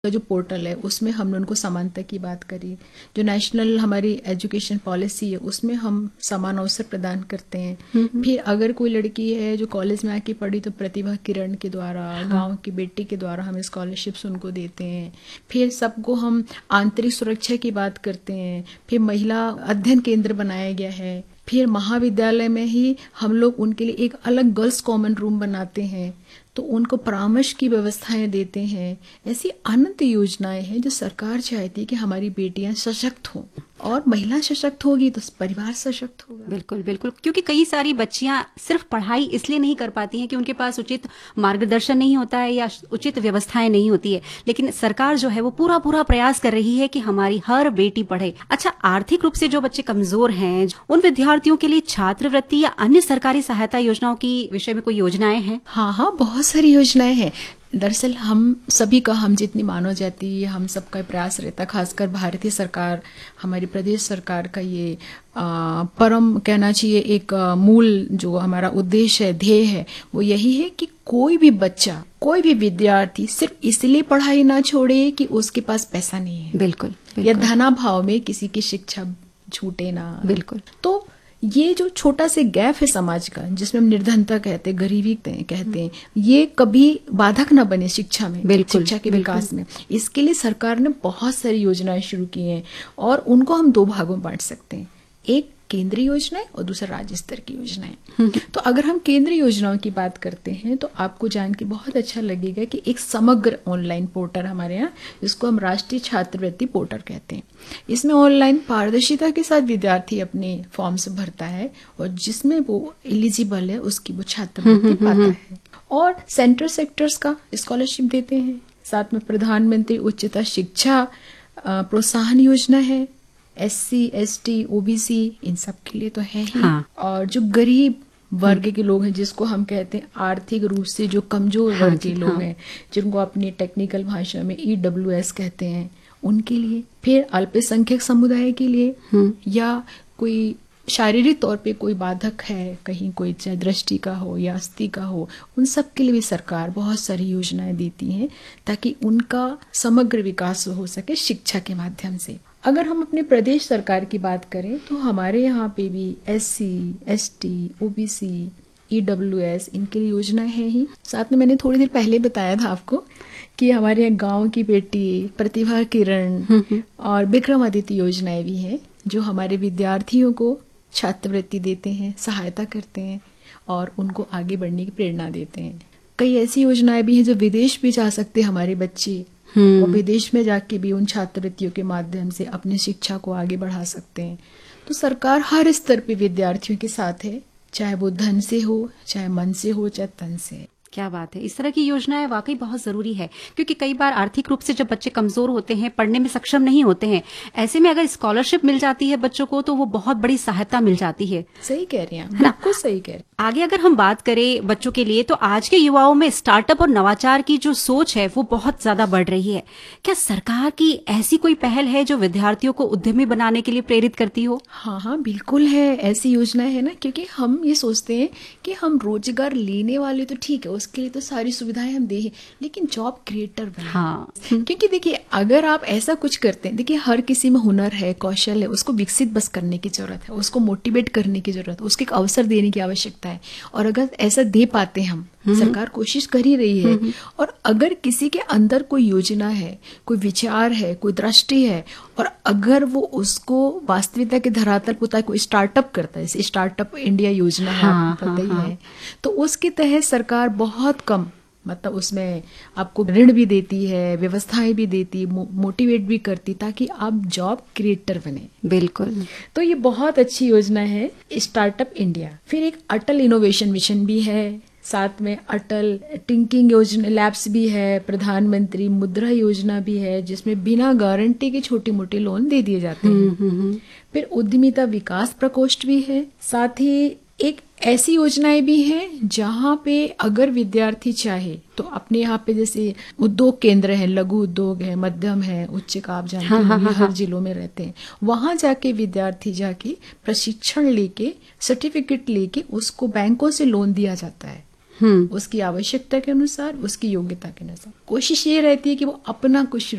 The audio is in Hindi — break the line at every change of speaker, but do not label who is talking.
का जो पोर्टल है उसमें हमने उनको समानता की बात करी। जो नेशनल हमारी एजुकेशन पॉलिसी है उसमें हम समान अवसर प्रदान करते हैं। फिर अगर कोई लड़की है जो कॉलेज में आके पढ़ी तो प्रतिभा किरण के द्वारा, गांव की बेटी के द्वारा हम स्कॉलरशिप्स उनको देते हैं। फिर सबको हम आंतरिक सुरक्षा की बात करते हैं। फिर महिला अध्ययन केंद्र बनाया गया है। फिर महाविद्यालय में ही हम लोग उनके लिए एक अलग गर्ल्स कॉमन रूम बनाते हैं, तो उनको परामर्श की व्यवस्थाएं देते हैं। ऐसी अनंत योजनाएं हैं जो सरकार चाहती है कि हमारी बेटियां सशक्त हों, और महिला सशक्त होगी तो परिवार सशक्त होगा।
बिल्कुल बिल्कुल, क्योंकि कई सारी बच्चियां सिर्फ पढ़ाई इसलिए नहीं कर पाती हैं कि उनके पास उचित मार्गदर्शन नहीं होता है या उचित व्यवस्थाएं नहीं होती है, लेकिन सरकार जो है वो पूरा प्रयास कर रही है कि हमारी हर बेटी पढ़े। अच्छा, आर्थिक रूप से जो बच्चे कमजोर हैं उन विद्यार्थियों के लिए छात्रवृत्ति या अन्य सरकारी सहायता योजनाओं की विषय में कोई योजनाएं हैं?
हाँ, बहुत सारी योजनाएं हैं। दरअसल हम सभी का, हम जितनी मानव जाति है, हम सबका प्रयास रहता, खासकर भारतीय सरकार, हमारी प्रदेश सरकार का ये परम कहना चाहिए एक मूल जो हमारा उद्देश्य है, ध्येय है, वो यही है कि कोई भी बच्चा, कोई भी विद्यार्थी सिर्फ इसलिए पढ़ाई ना छोड़े कि उसके पास पैसा नहीं है।
बिल्कुल,
या धनाभाव में किसी की शिक्षा छूटे ना।
बिल्कुल।
तो ये जो छोटा से गैप है समाज का, जिसमें हम निर्धनता कहते हैं, गरीबी कहते हैं, ये कभी बाधक ना बने शिक्षा में, शिक्षा के विकास में। इसके लिए सरकार ने बहुत सारी योजनाएं शुरू की हैं, और उनको हम दो भागों में बांट सकते हैं। एक केंद्रीय योजनाएं और दूसरा राज्य स्तर की योजनाएं। तो अगर हम केंद्रीय योजनाओं की बात करते हैं तो आपको जान के बहुत अच्छा लगेगा कि एक समग्र ऑनलाइन पोर्टल हमारे यहाँ, जिसको हम राष्ट्रीय छात्रवृत्ति पोर्टल कहते हैं। इसमें ऑनलाइन पारदर्शिता के साथ विद्यार्थी अपने फॉर्म से भरता है, और जिसमें वो एलिजिबल है उसकी वो छात्रवृत्ति पाता है। और सेंट्रल सेक्टर्स का स्कॉलरशिप देते हैं। साथ में प्रधानमंत्री उच्चतर शिक्षा प्रोत्साहन योजना है, SC, ST, OBC इन सब के लिए तो है ही। और जो गरीब वर्ग के लोग हैं, जिसको हम कहते हैं आर्थिक रूप से जो कमजोर वर्ग के लोग हैं, जिनको अपनी टेक्निकल भाषा में EWS कहते हैं, उनके लिए। फिर अल्पसंख्यक समुदाय के लिए, या कोई शारीरिक तौर पे कोई बाधक है, कहीं कोई चाहे दृष्टि का हो या अस्थि का हो, उन सब के लिए भी सरकार बहुत सारी योजनाएं देती हैं, ताकि उनका समग्र विकास हो सके शिक्षा के माध्यम से। अगर हम अपने प्रदेश सरकार की बात करें तो हमारे यहाँ पे भी SC, ST, OBC, EWS इनके लिए योजना है ही। साथ में मैंने थोड़ी देर पहले बताया था आपको कि हमारे यहाँ गांव की बेटी, प्रतिभा किरण और विक्रमादित्य योजनाएं भी हैं, जो हमारे विद्यार्थियों को छात्रवृत्ति देते हैं, सहायता करते हैं और उनको आगे बढ़ने की प्रेरणा देते हैं। कई ऐसी योजनाएं भी हैं जो विदेश भी जा सकते हैं हमारे बच्चे, और विदेश में जाके भी उन छात्रवृत्तियों के माध्यम से अपनी शिक्षा को आगे बढ़ा सकते हैं। तो सरकार हर स्तर पे विद्यार्थियों के साथ है, चाहे वो धन से हो, चाहे मन से हो, चाहे तन से।
क्या बात है, इस तरह की योजनाएं वाकई बहुत जरूरी है, क्योंकि कई बार आर्थिक रूप से जब बच्चे कमजोर होते हैं, पढ़ने में सक्षम नहीं होते हैं, ऐसे में अगर स्कॉलरशिप मिल जाती है बच्चों को तो वो बहुत बड़ी सहायता मिल जाती है।
सही कह रही हैं, बिल्कुल सही कह रही हैं।
आगे अगर हम बात करें बच्चों के लिए, तो आज के युवाओं में स्टार्टअप और नवाचार की जो सोच है वो बहुत ज्यादा बढ़ रही है। क्या सरकार की ऐसी कोई पहल है जो विद्यार्थियों को उद्यमी बनाने के लिए प्रेरित करती हो?
हाँ, बिल्कुल है, ऐसी योजनाएं है ना, क्योंकि हम ये सोचते हैं कि हम रोजगार लेने वाले तो ठीक है, उसके लिए तो सारी सुविधाएं हम दें, लेकिन जॉब क्रिएटर बने। क्योंकि देखिए, अगर आप ऐसा कुछ करते हैं, देखिए हर किसी में हुनर है, कौशल है, उसको विकसित बस करने की जरूरत है, उसको मोटिवेट करने की जरूरत है, उसको एक अवसर देने की आवश्यकता है। और अगर ऐसा दे पाते हम, सरकार कोशिश कर ही रही है, और अगर किसी के अंदर कोई योजना है, कोई विचार है, कोई दृष्टि है, और अगर वो उसको वास्तविकता के धरातल पर उतार, कोई स्टार्टअप करता है, जैसे स्टार्टअप इंडिया योजना है, आपको पता ही है, तो उसके तहत सरकार बहुत कम, मतलब उसमें आपको ऋण भी देती है, व्यवस्थाएं भी देती, मोटिवेट भी करती, ताकि आप जॉब क्रिएटर बने।
बिल्कुल।
तो ये बहुत अच्छी योजना है स्टार्टअप इंडिया। फिर एक अटल इनोवेशन मिशन भी है, साथ में अटल टिंकिंग योजना लैब्स भी है, प्रधानमंत्री मुद्रा योजना भी है, जिसमें बिना गारंटी के छोटे मोटे लोन दे दिए जाते हैं। फिर उद्यमिता विकास प्रकोष्ठ भी है। साथ ही एक ऐसी योजनाएं भी हैं जहां पे अगर विद्यार्थी चाहे तो अपने यहाँ पे, जैसे उद्योग केंद्र है, लघु उद्योग है, मध्यम है, उच्च का आप जानते हैं, हर जिलों में रहते हैं, वहां जाके विद्यार्थी जाके प्रशिक्षण लेके, सर्टिफिकेट लेके उसको बैंकों से लोन दिया जाता है। उसकी आवश्यकता के अनुसार, उसकी योग्यता के अनुसार। कोशिश ये रहती है कि वो अपना कुछ